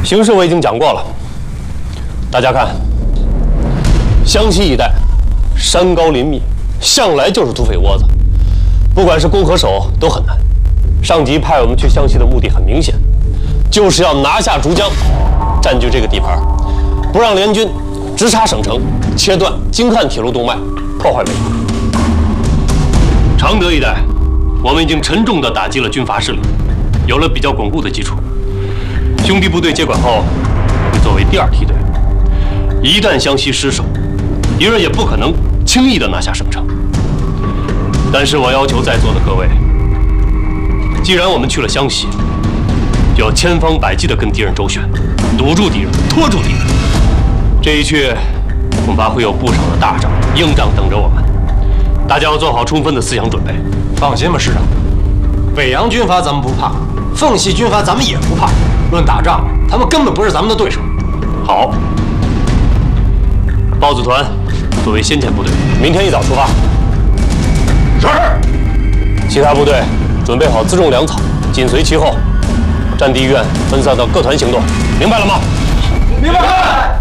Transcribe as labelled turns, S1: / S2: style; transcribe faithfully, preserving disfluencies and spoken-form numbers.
S1: 形势我已经讲过了，大家看，湘西一带山高林密，向来就是土匪窝子，不管是攻和守都很难。上级派我们去湘西的目的很明显，就是要拿下竹江，占据这个地盘，不让联军直插省城，切断京汉铁路动脉，破坏伪军。常德一带，我们已经沉重地打击了军阀势力，有了比较巩固的基础。兄弟部队接管后，会作为第二梯队。一旦湘西失守，敌人也不可能轻易地拿下省城。但是我要求在座的各位，既然我们去了湘西，就要千方百计地跟敌人周旋，堵住敌人，拖住敌人。这一去，恐怕会有不少的大仗、硬仗等着我们。大家要做好充分的思想准备。
S2: 放心吧，师长，北洋军阀咱们不怕，奉系军阀咱们也不怕。论打仗，他们根本不是咱们的对手。
S1: 好，豹子团作为先遣部队，明天一早出发。是。其他部队准备好辎重粮草，紧随其后。战地医院分散到各团行动，明白了吗？
S2: 明白。